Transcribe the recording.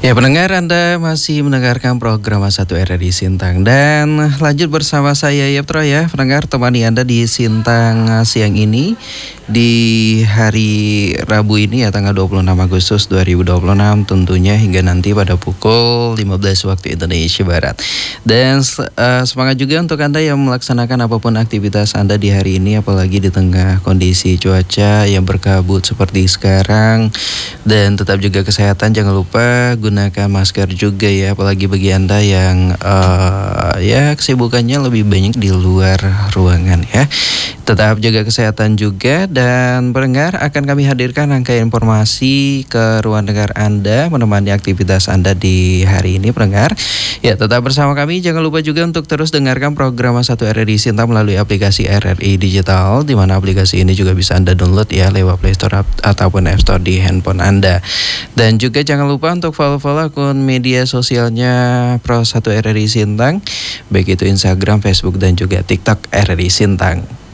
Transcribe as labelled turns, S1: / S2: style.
S1: Ya, pendengar, Anda masih mendengarkan program A1 RRI Sintang. Dan lanjut bersama saya Yaptra ya, pendengar, temani Anda di Sintang siang ini. Di hari Rabu ini ya, tanggal 26 Agustus 2026, tentunya hingga nanti pada pukul 15 waktu Indonesia Barat. Dan semangat juga untuk Anda yang melaksanakan apapun aktivitas Anda di hari ini, apalagi di tengah kondisi cuaca yang berkabut seperti sekarang. Dan tetap juga kesehatan, jangan lupa gunakan masker juga ya, apalagi bagi Anda yang ya kesibukannya lebih banyak di luar ruangan ya. Tetap jaga kesehatan juga. Dan pendengar, akan kami hadirkan rangkaian informasi ke ruang dengar Anda, menemani aktivitas Anda di hari ini pendengar. Ya, tetap bersama kami. Jangan lupa juga untuk terus dengarkan program A1 RRI Sintang melalui aplikasi RRI Digital, di mana aplikasi ini juga bisa Anda download ya lewat Play Store ataupun App Store di handphone Anda. Dan juga jangan lupa untuk follow akun media sosialnya Pro 1 RRI Sintang, baik itu Instagram, Facebook, dan juga TikTok RRI Sintang.